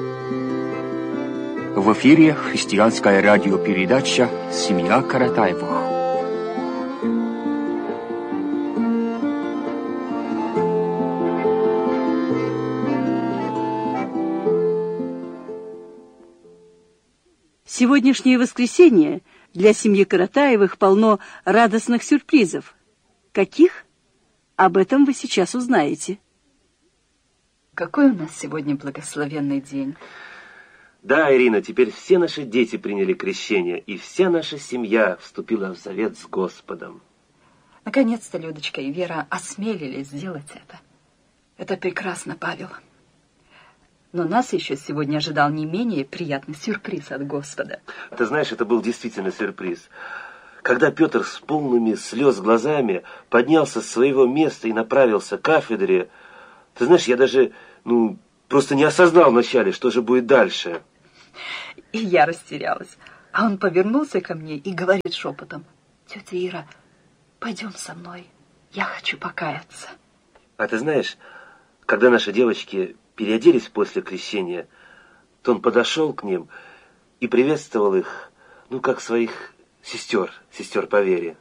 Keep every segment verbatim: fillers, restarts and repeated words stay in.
В эфире христианская радиопередача «Семья Каратаевых». Сегодняшнее воскресенье для семьи Каратаевых полно радостных сюрпризов. Каких? Об этом вы сейчас узнаете. Какой у нас сегодня благословенный день. Да, Ирина, теперь все наши дети приняли крещение, и вся наша семья вступила в завет с Господом. Наконец-то Людочка и Вера осмелились сделать это. Это прекрасно, Павел. Но нас еще сегодня ожидал не менее приятный сюрприз от Господа. Ты знаешь, это был действительно сюрприз. Когда Петр с полными слез глазами поднялся с своего места и направился к кафедре, ты знаешь, я даже, ну, просто не осознал вначале, что же будет дальше. И я растерялась. А он повернулся ко мне и говорит шепотом: «Тетя Ира, пойдем со мной, я хочу покаяться». А ты знаешь, когда наши девочки переоделись после крещения, то он подошел к ним и приветствовал их, ну, как своих сестер, сестер по вере.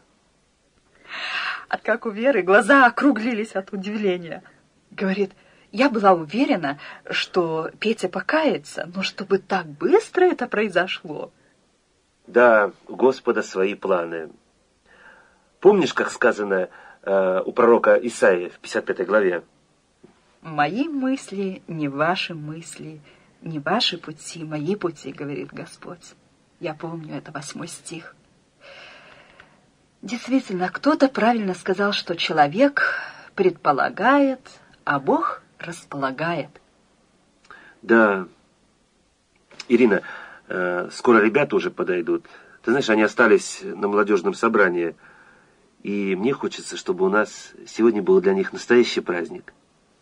А как у Веры глаза округлились от удивления. Говорит: я была уверена, что Петя покается, но чтобы так быстро это произошло. Да, у Господа свои планы. Помнишь, как сказано э, у пророка Исаии в пятьдесят пятой главе? «Мои мысли не ваши мысли, не ваши пути, мои пути, говорит Господь». Я помню, это восьмой стих. Действительно, кто-то правильно сказал, что человек предполагает, а Бог располагает. Да. Ирина, э, скоро ребята уже подойдут. Ты знаешь, они остались на молодежном собрании. И мне хочется, чтобы у нас сегодня был для них настоящий праздник.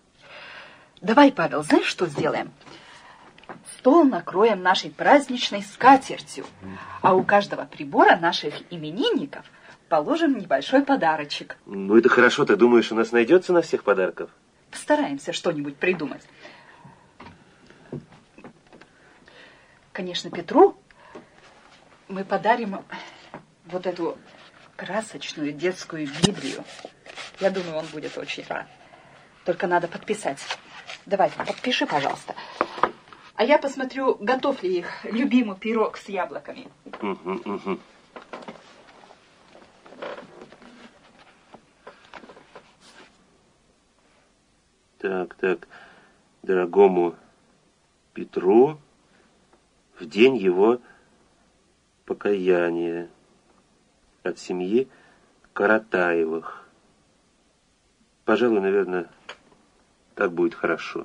Давай, Павел, знаешь, что сделаем? Стол накроем нашей праздничной скатертью, а у каждого прибора наших именинников положим небольшой подарочек. Ну, это хорошо. Ты думаешь, у нас найдется на всех подарков? Постараемся что-нибудь придумать. Конечно, Петру мы подарим вот эту красочную детскую Библию. Я думаю, он будет очень рад. Только надо подписать. Давай, подпиши, пожалуйста. А я посмотрю, готов ли их любимый пирог с яблоками. Угу, угу. Так, так. Дорогому Петру в день его покаяния от семьи Каратаевых. Пожалуй, наверное, так будет хорошо.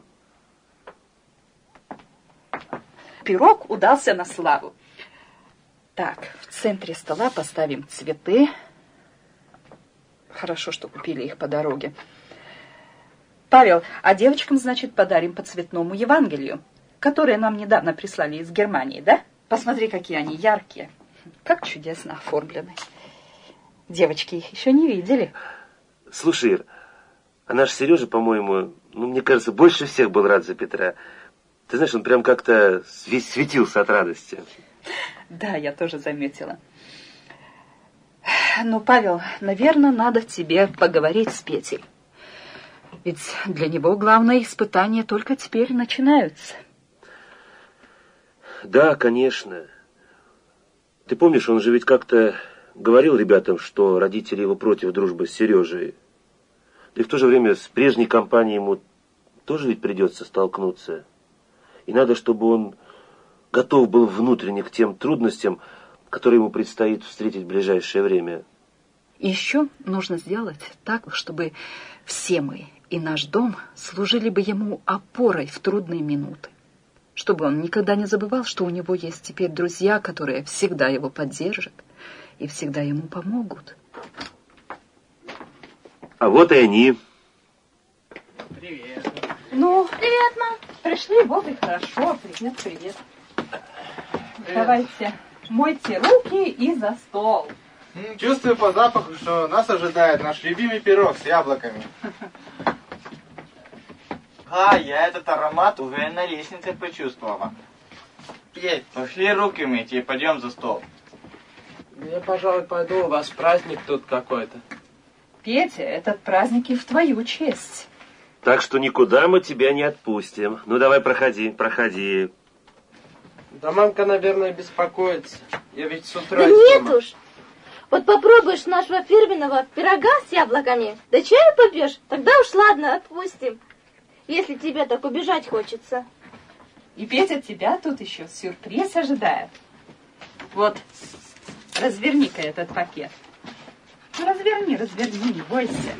Пирог удался на славу. Так, в центре стола поставим цветы. Хорошо, что купили их по дороге. Павел, а девочкам, значит, подарим по цветному Евангелию, которое нам недавно прислали из Германии, да? Посмотри, какие они яркие. Как чудесно оформлены. Девочки их еще не видели. Слушай, Ир, а наш Сережа, по-моему, ну, мне кажется, больше всех был рад за Петра. Ты знаешь, он прям как-то весь светился от радости. Да, я тоже заметила. Ну, Павел, наверное, надо тебе поговорить с Петей. Ведь для него главные испытания только теперь начинаются. Да, конечно. Ты помнишь, он же ведь как-то говорил ребятам, что родители его против дружбы с Сережей. Да и в то же время с прежней компанией ему тоже ведь придется столкнуться. И надо, чтобы он готов был внутренне к тем трудностям, которые ему предстоит встретить в ближайшее время. Еще нужно сделать так, чтобы все мы и наш дом служили бы ему опорой в трудные минуты. Чтобы он никогда не забывал, что у него есть теперь друзья, которые всегда его поддержат и всегда ему помогут. А вот и они. Привет. Ну, привет, мам. Пришли, вот и хорошо. Привет, привет. Привет. Давайте, мойте руки и за стол. Чувствую по запаху, что нас ожидает наш любимый пирог с яблоками. Ага, я этот аромат уже на лестнице почувствовала. Петь, пошли руки мыть и пойдем за стол. Я, пожалуй, пойду, у вас праздник тут какой-то. Петя, этот праздник и в твою честь. Так что никуда мы тебя не отпустим. Ну, давай, проходи, проходи. Да мамка, наверное, беспокоится. Я ведь с утра... Да нет уж. Вот попробуешь нашего фирменного пирога с яблоками, да чаю попьешь, тогда уж ладно, отпустим. Если тебе так убежать хочется. И Петя, тебя тут еще сюрприз ожидает. Вот, разверни-ка этот пакет. Ну, разверни, разверни, не бойся.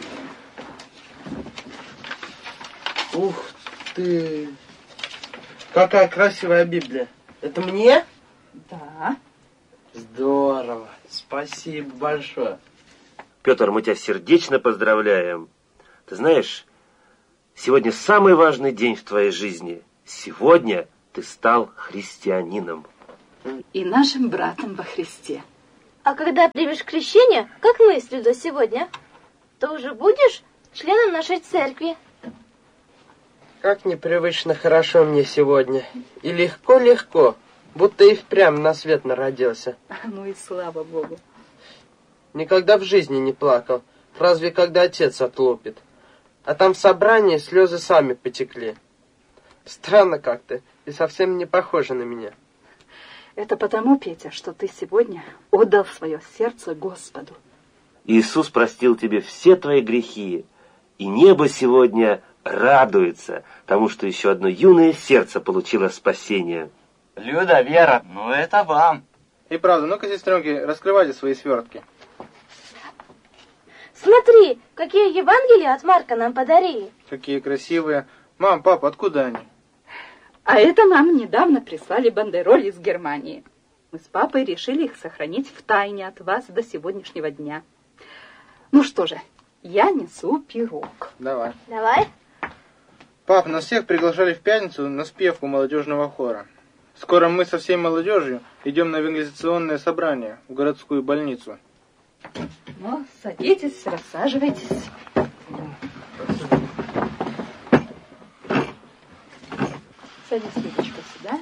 Ух ты! Какая красивая Библия. Это мне? Да. Здорово. Спасибо большое. Петр, мы тебя сердечно поздравляем. Ты знаешь, сегодня самый важный день в твоей жизни. Сегодня ты стал христианином. И нашим братом во Христе. А когда примешь крещение, как мы с Людой сегодня, то уже будешь членом нашей церкви. Как непривычно хорошо мне сегодня. И легко-легко, будто и впрямь на свет народился. Ну и слава Богу. Никогда в жизни не плакал, разве когда отец отлупит. А там в собрании слезы сами потекли. Странно как-то и совсем не похоже на меня. Это потому, Петя, что ты сегодня отдал свое сердце Господу. Иисус простил тебе все твои грехи, и небо сегодня радуется тому, что еще одно юное сердце получило спасение. Люда, Вера, ну это вам. И правда, ну-ка, сестренки, раскрывайте свои свертки. Смотри, какие Евангелия от Марка нам подарили. Какие красивые. Мам, пап, откуда они? А это нам недавно прислали бандероли из Германии. Мы с папой решили их сохранить в тайне от вас до сегодняшнего дня. Ну что же, я несу пирог. Давай. Давай. Пап, нас всех приглашали в пятницу на спевку молодежного хора. Скоро мы со всей молодежью идем на евангелизационное собрание в городскую больницу. Ну, садитесь, рассаживайтесь. Садись, Людочка, сюда.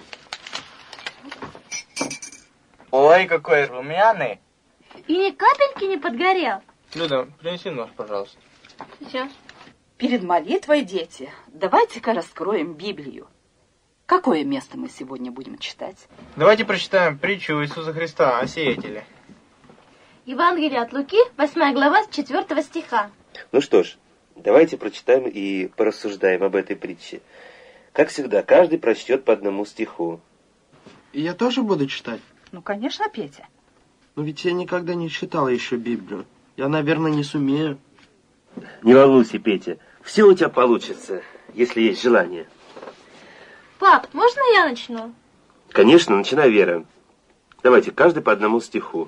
Ой, какой румяный. И ни капельки не подгорел. Люда, принеси нож, пожалуйста. Сейчас. Перед молитвой, дети, давайте-ка раскроем Библию. Какое место мы сегодня будем читать? Давайте прочитаем притчу Иисуса Христа о сеятеле. Евангелие от Луки, восьмая глава, с четвёртого стиха. Ну что ж, давайте прочитаем и порассуждаем об этой притче. Как всегда, каждый прочтет по одному стиху. И я тоже буду читать? Ну, конечно, Петя. Но ведь я никогда не читал еще Библию. Я, наверное, не сумею. Не волнуйся, Петя, все у тебя получится, если есть желание. Пап, можно я начну? Конечно, начинай, Вера. Давайте, каждый по одному стиху.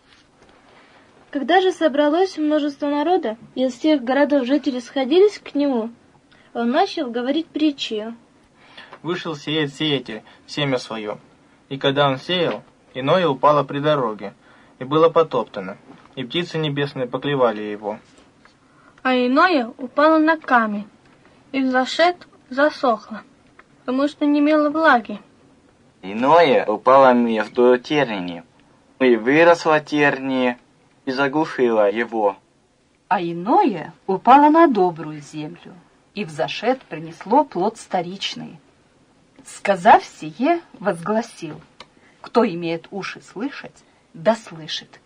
Когда же собралось множество народа, и из всех городов жители сходились к нему, он начал говорить притчу. Вышел сеять сеятель в семя свое. И когда он сеял, иное упало при дороге, и было потоптано, и птицы небесные поклевали его. А иное упало на камень, и взошед засохло, потому что не имело влаги. Иное упало между тернии, и выросла терния, и заглушила его. А иное упало на добрую землю, и взошед принесло плод старичный. Сказав сие, возгласил: кто имеет уши слышать, да слышит.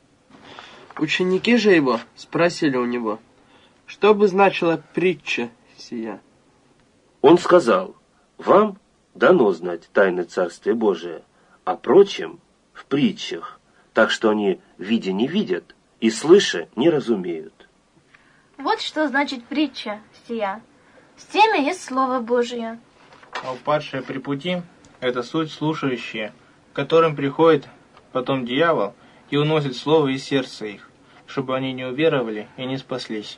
Ученики же его спросили у него, что бы значила притча сия. Он сказал: вам дано знать тайны Царствия Божия, а прочим в притчах, так что они, видя, не видят, и слыша, не разумеют. Вот что значит притча сия. В теме есть Слово Божие. А упадшие при пути — это суть слушающие, к которым приходит потом дьявол и уносит слово из сердца их, чтобы они не уверовали и не спаслись.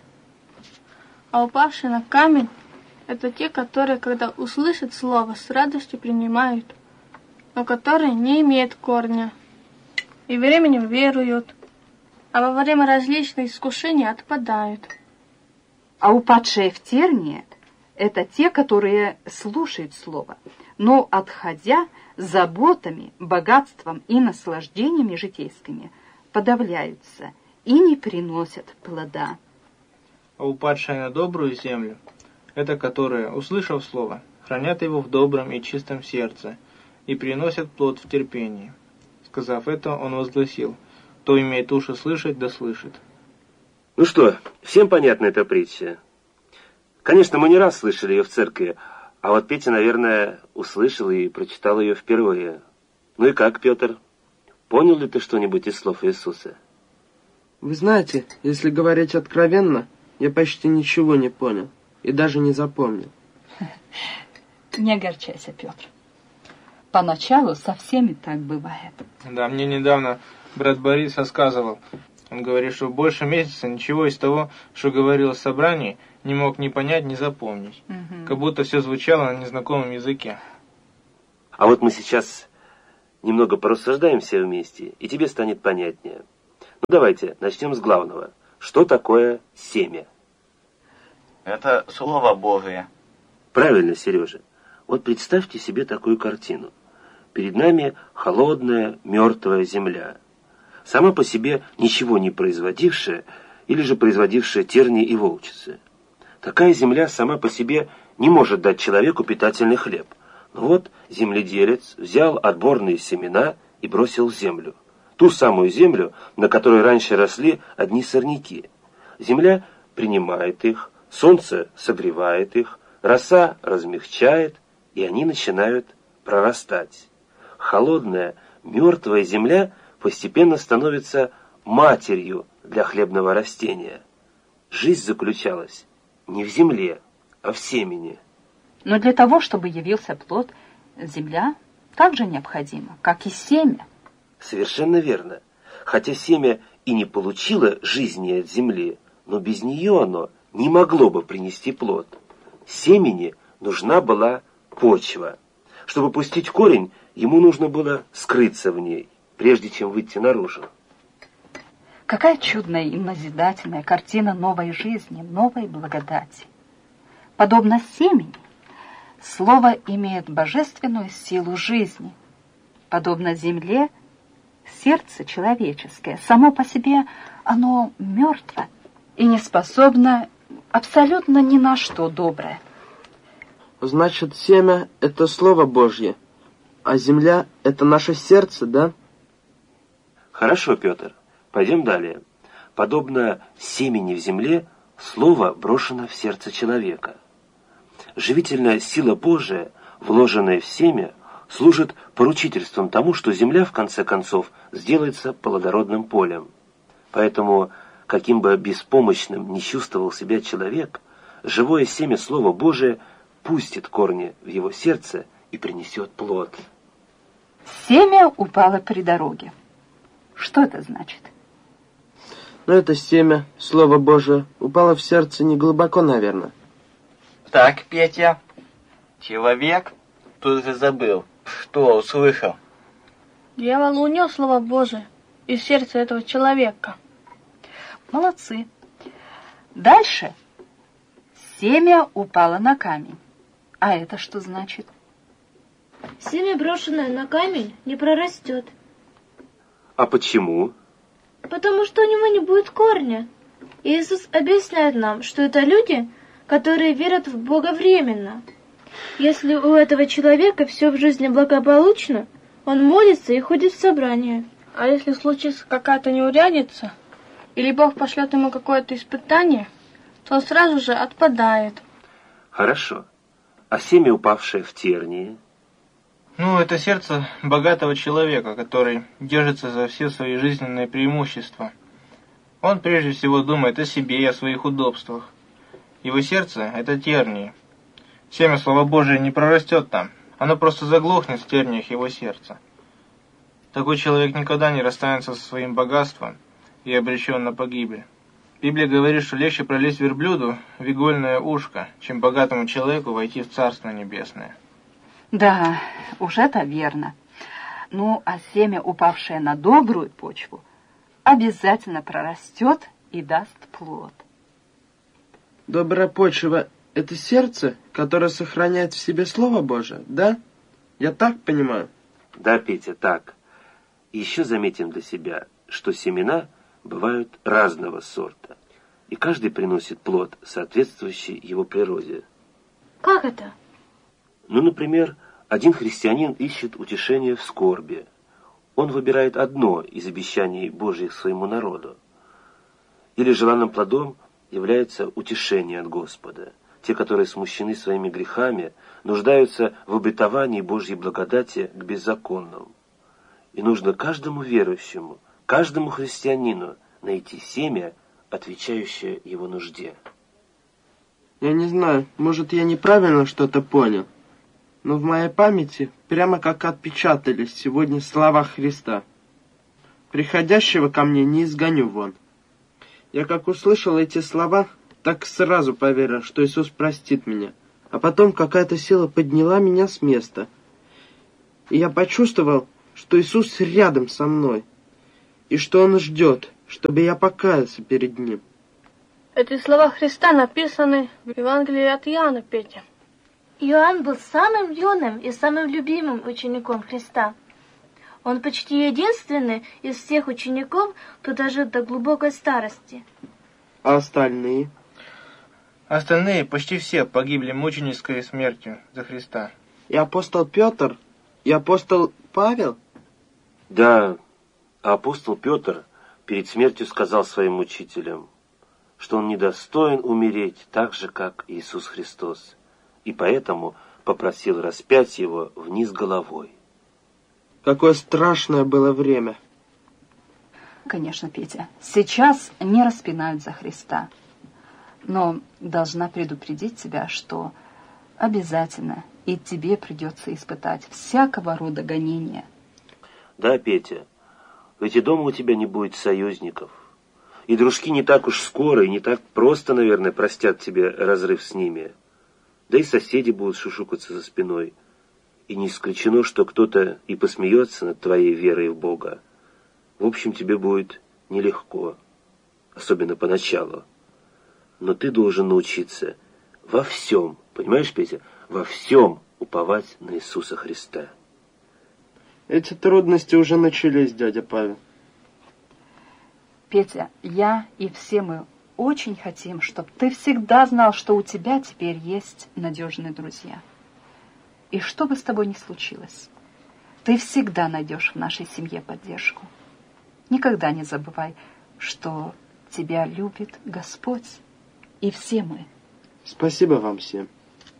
А упавшие на камень — это те, которые, когда услышат слово, с радостью принимают, но которые не имеют корня, и временем веруют, а во время различных искушений отпадают. А упадшие в тернии — это те, которые слушают слово, но, отходя заботами, богатством и наслаждениями житейскими, подавляются и не приносят плода. А упадшие на добрую землю — это которые, услышав слово, хранят его в добром и чистом сердце и приносят плод в терпении. Сказав это, он возгласил: кто имеет уши слышать, да слышит. Ну что, всем понятна эта притча? Конечно, мы не раз слышали ее в церкви, а вот Петя, наверное, услышал и прочитал ее впервые. Ну и как, Петр? Понял ли ты что-нибудь из слов Иисуса? Вы знаете, если говорить откровенно, я почти ничего не понял и даже не запомнил. Не огорчайся, Петр. Поначалу со всеми так бывает. Да, мне недавно брат Борис рассказывал. Он говорит, что больше месяца ничего из того, что говорил в собрании, не мог ни понять, ни запомнить. Угу. Как будто все звучало на незнакомом языке. А вот мы сейчас немного порассуждаем все вместе, и тебе станет понятнее. Ну давайте, начнем с главного. Что такое семя? Это Слово Божие. Правильно, Сережа. Вот представьте себе такую картину. Перед нами холодная, мертвая земля. Сама по себе ничего не производившая, или же производившая тернии и волчицы. Такая земля сама по себе не может дать человеку питательный хлеб. Но вот земледелец взял отборные семена и бросил в землю. Ту самую землю, на которой раньше росли одни сорняки. Земля принимает их, солнце согревает их, роса размягчает, и они начинают прорастать. Холодная, мертвая земля постепенно становится матерью для хлебного растения. Жизнь заключалась не в земле, а в семени. Но для того, чтобы явился плод, земля также необходима, как и семя. Совершенно верно. Хотя семя и не получило жизни от земли, но без нее оно не могло бы принести плод. Семени нужна была почва. Чтобы пустить корень, ему нужно было скрыться в ней, прежде чем выйти наружу. Какая чудная и назидательная картина новой жизни, новой благодати. Подобно семени, слово имеет божественную силу жизни. Подобно земле, сердце человеческое, само по себе оно мертво и не способно абсолютно ни на что доброе. Значит, семя — это Слово Божье, а земля — это наше сердце, да? Хорошо, Петр, пойдем далее. Подобно семени в земле, слово брошено в сердце человека. Живительная сила Божия, вложенная в семя, служит поручительством тому, что земля, в конце концов, сделается плодородным полем. Поэтому, каким бы беспомощным ни чувствовал себя человек, живое семя Слова Божия пустит корни в его сердце и принесет плод. Семя упало при дороге. Что это значит? Ну, это семя, Слово Божие, упало в сердце не глубоко, наверное. Так, Петя, человек тут же забыл, что услышал. Дьявол унес Слово Божие из сердца этого человека. Молодцы. Дальше семя упало на камень. А это что значит? Семя, брошенное на камень, не прорастет. А почему? Потому что у него не будет корня. Иисус объясняет нам, что это люди, которые верят в Бога временно. Если у этого человека все в жизни благополучно, он молится и ходит в собрание. А если случится какая-то неурядица, или Бог пошлет ему какое-то испытание, то он сразу же отпадает. Хорошо. А семя, упавшее в тернии? Ну, это сердце богатого человека, который держится за все свои жизненные преимущества. Он прежде всего думает о себе и о своих удобствах. Его сердце — это тернии. Семя Слова Божия не прорастет там, оно просто заглохнет в терниях его сердца. Такой человек никогда не расстанется со своим богатством и обречен на погибель. Библия говорит, что легче пролезть верблюду в игольное ушко, чем богатому человеку войти в Царство Небесное. Да, уж это верно. Ну, а семя, упавшее на добрую почву, обязательно прорастет и даст плод. Добрая почва — Это сердце, которое сохраняет в себе Слово Божие, да? Я так понимаю? Да, Петя, так. И еще заметим для себя, что семена бывают разного сорта, и каждый приносит плод, соответствующий его природе. Как это? Ну, например, один христианин ищет утешение в скорби. Он выбирает одно из обещаний Божьих своему народу. Или желанным плодом является утешение от Господа. Те, которые смущены своими грехами, нуждаются в обетовании Божьей благодати к беззаконным. И нужно каждому верующему, каждому христианину найти семя, отвечающее его нужде. Я не знаю, может, я неправильно что-то понял, но в моей памяти прямо как отпечатались сегодня слова Христа. «Приходящего ко мне не изгоню вон». Я как услышал эти слова, так сразу поверил, что Иисус простит меня. А потом какая-то сила подняла меня с места. И я почувствовал, что Иисус рядом со мной, и что Он ждет, чтобы я покаялся перед Ним. Эти слова Христа написаны в Евангелии от Иоанна, Петя. Иоанн был самым юным и самым любимым учеником Христа. Он почти единственный из всех учеников, кто дожил до глубокой старости. А остальные? Остальные почти все погибли мученической смертью за Христа. И апостол Петр, и апостол Павел? Да, а апостол Петр перед смертью сказал своим учителям, что он недостоин умереть так же, как Иисус Христос, и поэтому попросил распять его вниз головой. Какое страшное было время. Конечно, Петя, сейчас не распинают за Христа. Но должна предупредить тебя, что обязательно и тебе придется испытать всякого рода гонения. Да, Петя, ведь и дома у тебя не будет союзников. И дружки не так уж скоро и не так просто, наверное, простят тебе разрыв с ними. Да и соседи будут шушукаться за спиной. И не исключено, что кто-то и посмеется над твоей верой в Бога. В общем, тебе будет нелегко, особенно поначалу. Но ты должен научиться во всем, понимаешь, Петя, во всем уповать на Иисуса Христа. Эти трудности уже начались, дядя Павел. Петя, я и все мы очень хотим, чтобы ты всегда знал, что у тебя теперь есть надежные друзья. И что бы с тобой ни случилось, ты всегда найдешь в нашей семье поддержку. Никогда не забывай, что тебя любит Господь и все мы. Спасибо вам всем.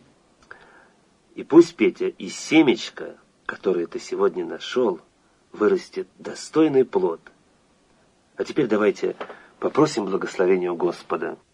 И пусть, Петя, из семечка, которое ты сегодня нашел, вырастет достойный плод. А теперь давайте попросим благословения у Господа.